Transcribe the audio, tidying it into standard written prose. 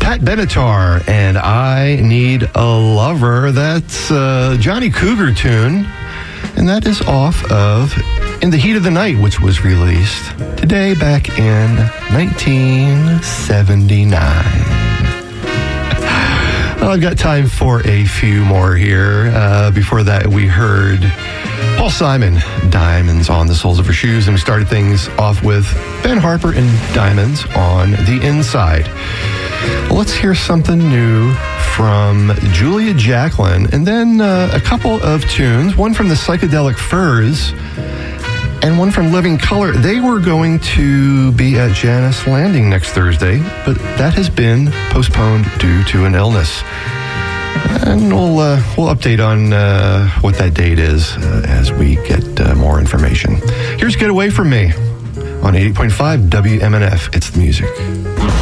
Pat Benatar and I Need a Lover. That's Johnny Cougar tune, and that is off of In the Heat of the Night, which was released today back in 1979. Well, I've got time for a few more here. Before that, we heard Paul Simon, Diamonds on the Soles of Her Shoes, and we started things off with Ben Harper and Diamonds on the Inside. Well, let's hear something new from Julia Jacklin, and then a couple of tunes, one from the Psychedelic Furs and one from Living Color. They were going to be at Janice Landing next Thursday, but that has been postponed due to an illness. And we'll update on what that date is as we get more information. Here's Get Away From Me on 88.5 WMNF. It's the music.